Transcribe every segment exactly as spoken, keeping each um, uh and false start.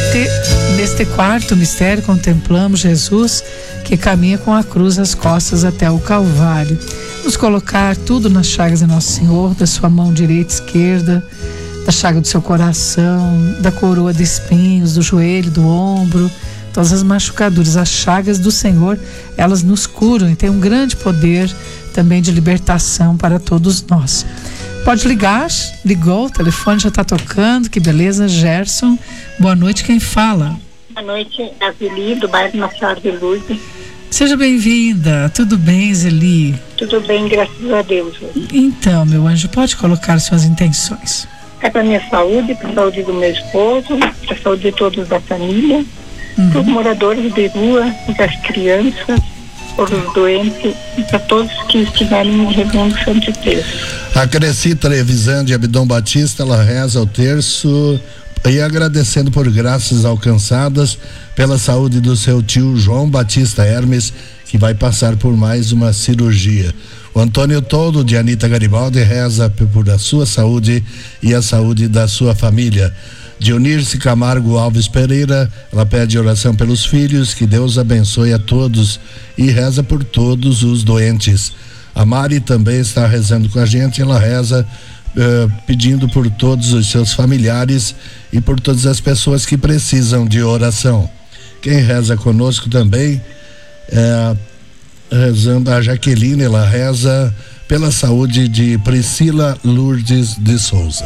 Neste, neste quarto mistério contemplamos Jesus que caminha com a cruz às costas até o Calvário. Vamos colocar tudo nas chagas de Nosso Senhor, da sua mão direita e esquerda, da chaga do seu coração, da coroa de espinhos, do joelho, do ombro, todas as machucaduras. As chagas do Senhor, elas nos curam e têm um grande poder também de libertação para todos nós. Pode ligar, ligou, o telefone já está tocando, que beleza. Gerson, boa noite, quem fala? Boa noite, é Zeli, do bairro Nossa Senhora de Lourdes. Seja bem-vinda, tudo bem, Zeli? Tudo bem, graças a Deus. Então, meu anjo, pode colocar suas intenções. É para minha saúde, para a saúde do meu esposo, para a saúde de todos da família, Uhum. para os moradores de rua, das crianças, para os doentes e para todos que estiverem em Redondo Santo Terço. A Crescita Trevisan Abdom Batista, ela reza o terço e agradecendo por graças alcançadas pela saúde do seu tio João Batista Hermes, que vai passar por mais uma cirurgia. O Antônio Todo de Anita Garibaldi reza por a sua saúde e a saúde da sua família. Dionirce Camargo Alves Pereira, ela pede oração pelos filhos, que Deus abençoe a todos e reza por todos os doentes. A Mari também está rezando com a gente, ela reza uh, pedindo por todos os seus familiares e por todas as pessoas que precisam de oração. Quem reza conosco também é rezando a Jaqueline, ela reza pela saúde de Priscila Lourdes de Souza.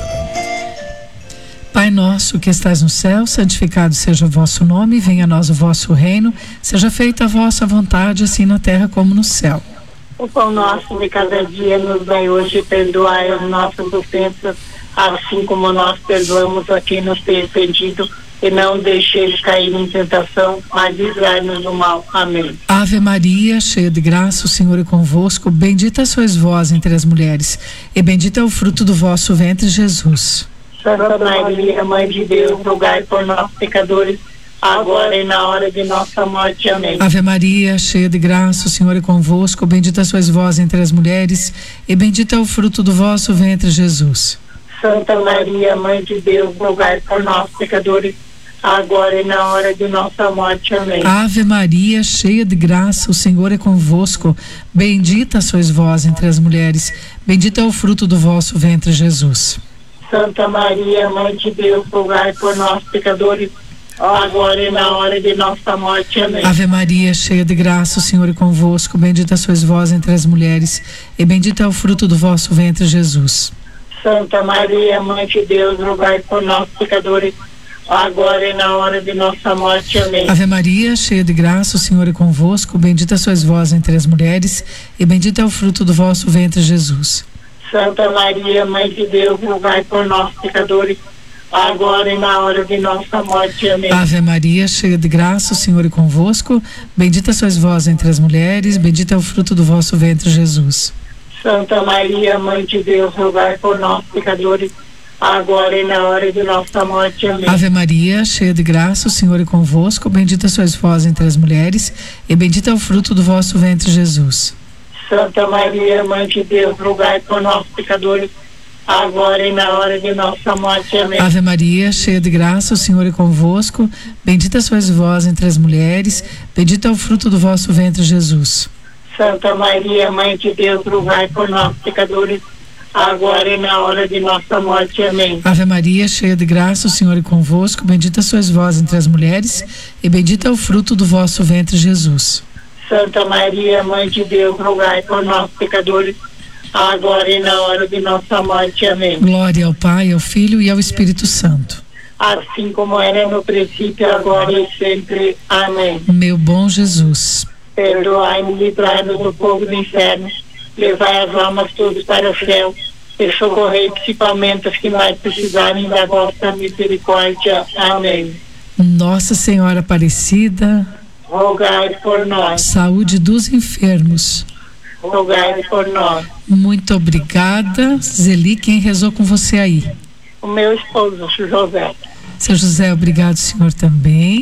Pai nosso que estás no céu, santificado seja o vosso nome, venha a nós o vosso reino, seja feita a vossa vontade, assim na terra como no céu. O pão nosso de cada dia nos dai hoje, perdoai as nossas ofensas, assim como nós perdoamos a quem nos tem ofendido, e não deixeis cair em tentação, mas livrai-nos do mal. Amém. Ave Maria, cheia de graça, o Senhor é convosco, bendita sois vós entre as mulheres, e bendito é o fruto do vosso ventre, Jesus. Santa Maria, Mãe de Deus, rogai por nós pecadores, agora e na hora de nossa morte. Amém. Ave Maria, cheia de graça, o Senhor é convosco, bendita sois vós entre as mulheres, e bendito é o fruto do vosso ventre, Jesus. Santa Maria, Mãe de Deus, rogai por nós pecadores, agora e na hora de nossa morte. Amém. Ave Maria, cheia de graça, o Senhor é convosco, bendita sois vós entre as mulheres, bendito é o fruto do vosso ventre, Jesus. Santa Maria, Mãe de Deus, rogai por nós pecadores, agora e na hora de nossa morte. Amém. Ave Maria, cheia de graça, o Senhor é convosco, bendita sois vós entre as mulheres, e bendito é o fruto do vosso ventre, Jesus. Santa Maria, Mãe de Deus, rogai por nós pecadores, agora e na hora de nossa morte. Amém. Ave Maria, cheia de graça, o Senhor é convosco, bendita sois vós entre as mulheres, e bendito é o fruto do vosso ventre, Jesus. Santa Maria, Mãe de Deus, rogai por nós pecadores, agora e na hora de nossa morte. Amém. Ave Maria, cheia de graça, o Senhor é convosco, bendita sois vós entre as mulheres, bendito é o fruto do vosso ventre, Jesus. Santa Maria, Mãe de Deus, rogai por nós pecadores, agora e na hora de nossa morte. Amém. Ave Maria, cheia de graça, o Senhor é convosco, bendita sois vós entre as mulheres, e bendito é o fruto do vosso ventre, Jesus. Santa Maria, Mãe de Deus, rogai por nós pecadores, agora e na hora de nossa morte. Amém. Ave Maria, cheia de graça, o Senhor é convosco, bendita sois vós entre as mulheres, bendito é o fruto do vosso ventre, Jesus. Santa Maria, Mãe de Deus, rogai por nós pecadores, agora e na hora de nossa morte. Amém. Ave Maria, cheia de graça, o Senhor é convosco, bendita sois vós entre as mulheres, e bendito é o fruto do vosso ventre, Jesus. Santa Maria, Mãe de Deus, rogai por nós pecadores, agora e na hora de nossa morte. Amém. Glória ao Pai, ao Filho e ao Espírito Santo. Assim como era no princípio, agora e sempre. Amém. Meu bom Jesus, perdoai-nos e livrai-nos do fogo do inferno, levai as almas todas para o céu e socorrei principalmente as que mais precisarem da vossa misericórdia. Amém. Nossa Senhora Aparecida, rogai por nós. Saúde dos enfermos, rogai por nós. Muito obrigada, Zeli. Quem rezou com você aí? O meu esposo, José. Seu José, obrigado, senhor, também.